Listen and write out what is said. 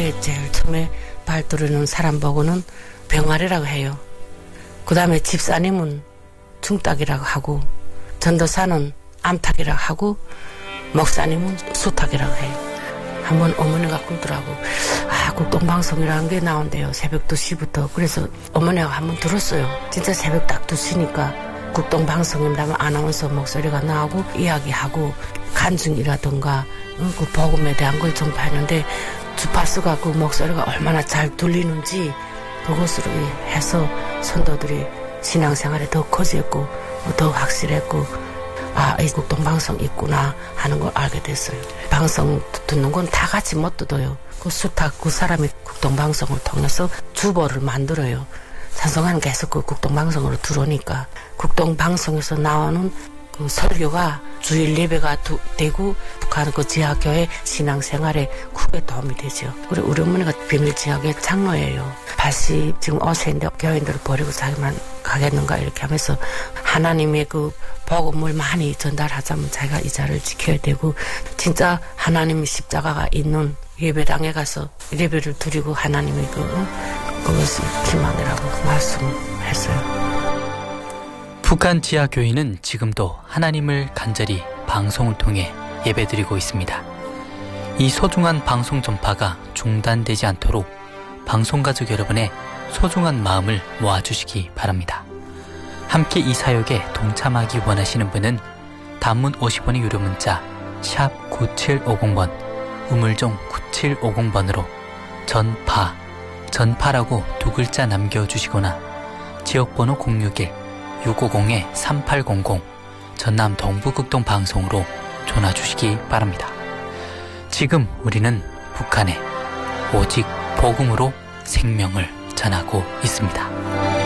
예배에 제일 처음에 발들이는 사람 보고는 병아리라고 해요. 그 다음에 집사님은 중딱이라고 하고, 전도사는 암탉이라고 하고, 목사님은 수탉이라고 해요. 한번 어머니가 그러더라고. 국동방송이라는 게 나온대요. 새벽 2시부터. 그래서 어머니가 한번 들었어요. 진짜 새벽 딱 2시니까 국동방송이라면 아나운서 목소리가 나오고 이야기하고 간증이라든가 그 복음에 대한 걸 전파하는데 주파수가 그 목소리가 얼마나 잘 들리는지 그것으로 해서 선도들이 신앙생활에 더 커졌고 더 확실했고 이 국동방송 있구나 하는 걸 알게 됐어요. 방송 듣는 건 다 같이 못 듣어요. 그 수탉 그 사람이 국동방송을 통해서 주보를 만들어요. 찬송가는 계속 그 국동방송으로 들어오니까 국동방송에서 나오는 그 설교가 주일 예배가 되고 북한 그 지하교회 신앙생활에 크게 도움이 되죠. 그리고 우리 어머니가 비밀지하교회 장로예요. 80 지금 5세인데 교인들을 버리고 자기만 가겠는가 이렇게 하면서 하나님의 그 복음을 많이 전달하자면 자기가 이 자를 지켜야 되고 진짜 하나님의 십자가가 있는 예배당에 가서 예배를 드리고 하나님의 그것을 희망이라고 말씀했어요. 북한 지하교회는 지금도 하나님을 간절히 방송을 통해 예배드리고 있습니다. 이 소중한 방송 전파가 중단되지 않도록 방송가족 여러분의 소중한 마음을 모아주시기 바랍니다. 함께 이 사역에 동참하기 원하시는 분은 단문 50원의 유료 문자 샵 9750번 우물정 9750번으로 전파라고 2글자 남겨주시거나 지역번호 061-650-3800 전남 동부극동방송으로 전화주시기 바랍니다. 지금 우리는 북한에 오직 복음으로 생명을 전하고 있습니다.